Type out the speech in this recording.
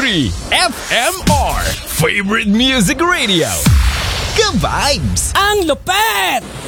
93 FMR Favorite Music Radio. Ka-vibes! Ang lupet!